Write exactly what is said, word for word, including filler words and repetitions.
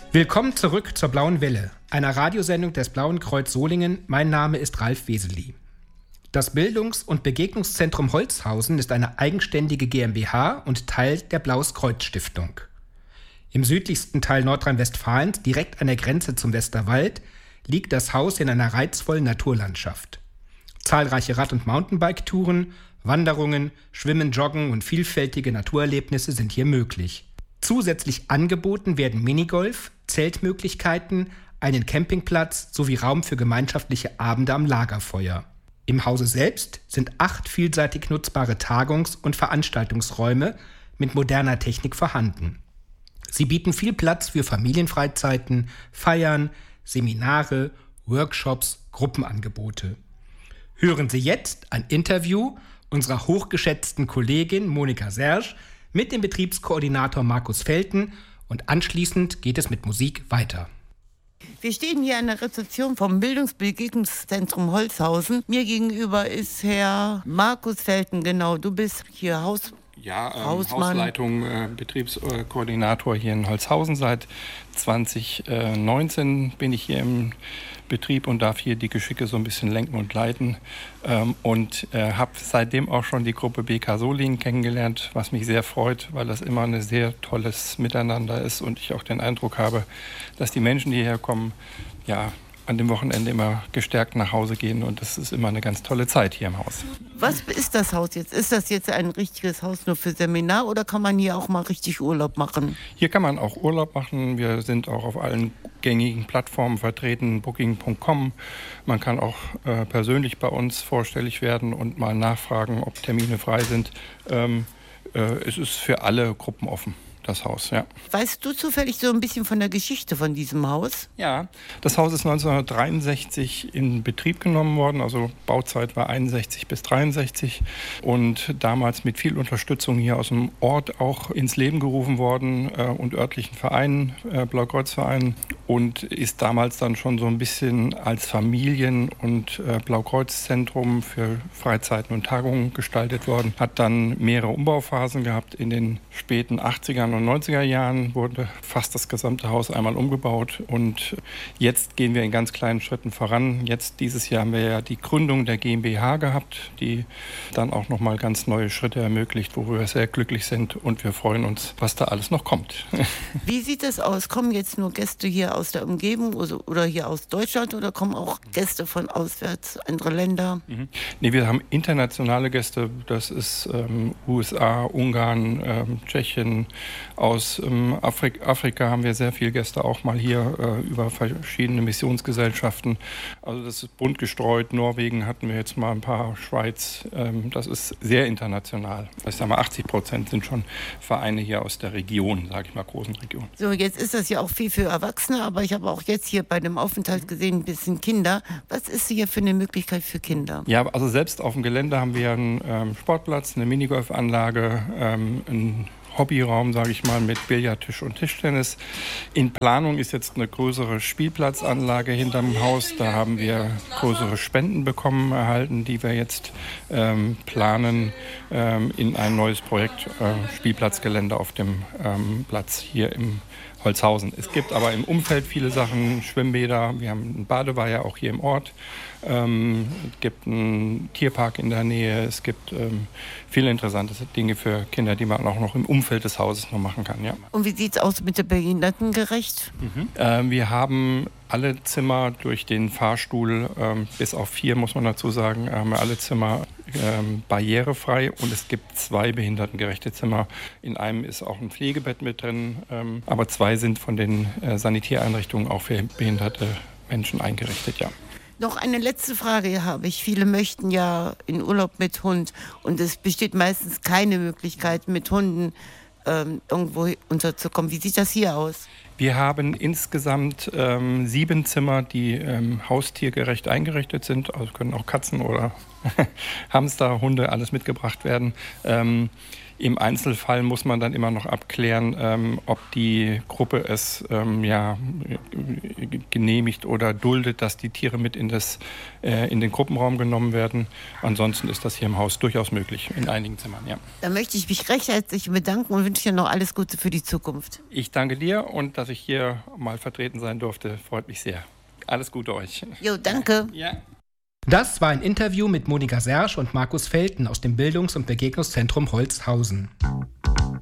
Willkommen zurück zur Blauen Welle, einer Radiosendung des Blauen Kreuz Solingen. Mein Name ist Ralf Weseli. Das Bildungs- und Begegnungszentrum Holzhausen ist eine eigenständige GmbH und Teil der Blaues Kreuz Stiftung. Im südlichsten Teil Nordrhein-Westfalens, direkt an der Grenze zum Westerwald, liegt das Haus in einer reizvollen Naturlandschaft. Zahlreiche Rad- und Mountainbike-Touren, Wanderungen, Schwimmen, Joggen und vielfältige Naturerlebnisse sind hier möglich. Zusätzlich angeboten werden Minigolf, Zeltmöglichkeiten, einen Campingplatz sowie Raum für gemeinschaftliche Abende am Lagerfeuer. Im Hause selbst sind acht vielseitig nutzbare Tagungs- und Veranstaltungsräume mit moderner Technik vorhanden. Sie bieten viel Platz für Familienfreizeiten, Feiern, Seminare, Workshops, Gruppenangebote. Hören Sie jetzt ein Interview unserer hochgeschätzten Kollegin Monika Serge mit dem Betriebskoordinator Markus Felten und anschließend geht es mit Musik weiter. Wir stehen hier an der Rezeption vom Bildungsbegegnungszentrum Holzhausen. Mir gegenüber ist Herr Markus Felten, genau, du bist hier Haus... Ja, ähm, Hausleitung, äh, Betriebskoordinator hier in Holzhausen. Seit zwanzig neunzehn bin ich hier im Betrieb und darf hier die Geschicke so ein bisschen lenken und leiten. Ähm, und äh, habe seitdem auch schon die Gruppe B K Solingen kennengelernt, was mich sehr freut, weil das immer ein sehr tolles Miteinander ist und ich auch den Eindruck habe, dass die Menschen, die hierher kommen, ja, an dem Wochenende immer gestärkt nach Hause gehen und das ist immer eine ganz tolle Zeit hier im Haus. Was ist das Haus jetzt? Ist das jetzt ein richtiges Haus nur für Seminar oder kann man hier auch mal richtig Urlaub machen? Hier kann man auch Urlaub machen. Wir sind auch auf allen gängigen Plattformen vertreten, booking punkt com. Man kann auch äh, persönlich bei uns vorstellig werden und mal nachfragen, ob Termine frei sind. Ähm, äh, es ist für alle Gruppen offen. Das Haus, ja. Weißt du zufällig so ein bisschen von der Geschichte von diesem Haus? Ja, das Haus ist neunzehnhundertdreiundsechzig in Betrieb genommen worden, also Bauzeit war einundsechzig bis dreiundsechzig und damals mit viel Unterstützung hier aus dem Ort auch ins Leben gerufen worden äh, und örtlichen Vereinen, äh, Blaukreuzvereinen und ist damals dann schon so ein bisschen als Familien- und äh, Blaukreuzzentrum für Freizeiten und Tagungen gestaltet worden, hat dann mehrere Umbauphasen gehabt in den späten achtzigern und neunziger Jahren wurde fast das gesamte Haus einmal umgebaut und jetzt gehen wir in ganz kleinen Schritten voran. Jetzt dieses Jahr haben wir ja die Gründung der GmbH gehabt, die dann auch nochmal ganz neue Schritte ermöglicht, worüber wir sehr glücklich sind und wir freuen uns, was da alles noch kommt. Wie sieht es aus? Kommen jetzt nur Gäste hier aus der Umgebung oder hier aus Deutschland oder kommen auch Gäste von auswärts, andere Länder? Mhm. Nee, wir haben internationale Gäste, das ist ähm, U S A, Ungarn, ähm, Tschechien. Aus ähm, Afrik- Afrika haben wir sehr viele Gäste auch mal hier äh, über verschiedene Missionsgesellschaften. Also das ist bunt gestreut. Norwegen hatten wir jetzt mal ein paar, Schweiz. Ähm, das ist sehr international. Ich sage mal, achtzig Prozent sind schon Vereine hier aus der Region, sage ich mal, großen Region. So, jetzt ist das ja auch viel für Erwachsene, aber ich habe auch jetzt hier bei dem Aufenthalt gesehen, ein bisschen Kinder. Was ist hier für eine Möglichkeit für Kinder? Ja, also selbst auf dem Gelände haben wir einen ähm, Sportplatz, eine Minigolfanlage, ähm, ein Hobbyraum, sage ich mal, mit Billardtisch und Tischtennis. In Planung ist jetzt eine größere Spielplatzanlage hinterm Haus. Da haben wir größere Spenden bekommen, erhalten, die wir jetzt ähm, planen ähm, in ein neues Projekt, äh, Spielplatzgelände auf dem ähm, Platz hier im Holzhausen. Es gibt aber im Umfeld viele Sachen, Schwimmbäder, wir haben einen Badeweiher auch hier im Ort. Ähm, es gibt einen Tierpark in der Nähe, es gibt ähm, viele interessante Dinge für Kinder, die man auch noch im Umfeld des Hauses noch machen kann. Ja. Und wie sieht es aus mit der Behindertengerecht? Mhm. Ähm, wir haben alle Zimmer durch den Fahrstuhl, ähm, bis auf vier muss man dazu sagen, haben wir alle Zimmer ähm, barrierefrei und es gibt zwei behindertengerechte Zimmer. In einem ist auch ein Pflegebett mit drin, ähm, aber zwei sind von den äh, Sanitäreinrichtungen auch für behinderte Menschen eingerichtet, ja. Noch eine letzte Frage habe ich. Viele möchten ja in Urlaub mit Hund und es besteht meistens keine Möglichkeit, mit Hunden ähm, irgendwo unterzukommen. Wie sieht das hier aus? Wir haben insgesamt ähm, sieben Zimmer, die ähm, haustiergerecht eingerichtet sind. Also können auch Katzen oder Hamster, Hunde, alles mitgebracht werden. Ähm, Im Einzelfall muss man dann immer noch abklären, ähm, ob die Gruppe es ähm, ja, genehmigt oder duldet, dass die Tiere mit in, das, äh, in den Gruppenraum genommen werden. Ansonsten ist das hier im Haus durchaus möglich, in einigen Zimmern, ja. Da möchte ich mich recht herzlich bedanken und wünsche dir noch alles Gute für die Zukunft. Ich danke dir und dass ich hier mal vertreten sein durfte, freut mich sehr. Alles Gute euch. Jo, danke. Ja. Das war ein Interview mit Monika Sersch und Markus Felten aus dem Bildungs- und Begegnungszentrum Holzhausen.